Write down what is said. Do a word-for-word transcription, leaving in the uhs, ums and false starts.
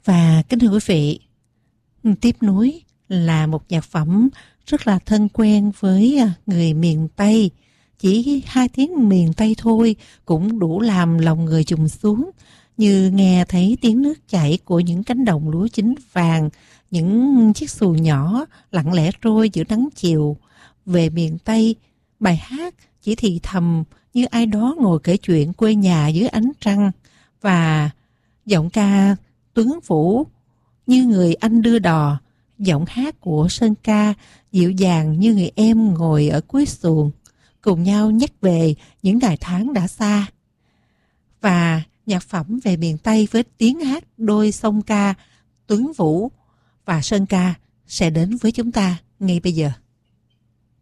Và kính thưa quý vị, tiếp nối là một nhạc phẩm rất là thân quen với người miền Tây. Chỉ hai tiếng miền Tây thôi cũng đủ làm lòng người trùng xuống, như nghe thấy tiếng nước chảy của những cánh đồng lúa chín vàng, những chiếc xuồng nhỏ lặng lẽ trôi giữa nắng chiều. Về miền Tây, bài hát chỉ thì thầm như ai đó ngồi kể chuyện quê nhà dưới ánh trăng, và giọng ca Tuấn Vũ như người anh đưa đò, giọng hát của Sơn Ca dịu dàng như người em ngồi ở cuối xuồng, cùng nhau nhắc về những ngày tháng đã xa. Và nhạc phẩm về miền Tây với tiếng hát đôi song ca Tuấn Vũ và Sơn Ca sẽ đến với chúng ta ngay bây giờ.